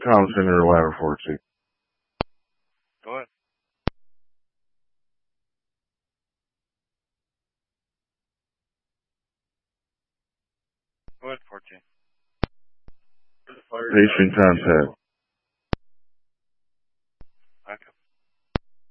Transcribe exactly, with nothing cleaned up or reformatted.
Comm Center, ladder fourteen. Go ahead. Go ahead, fourteen. Patient contact.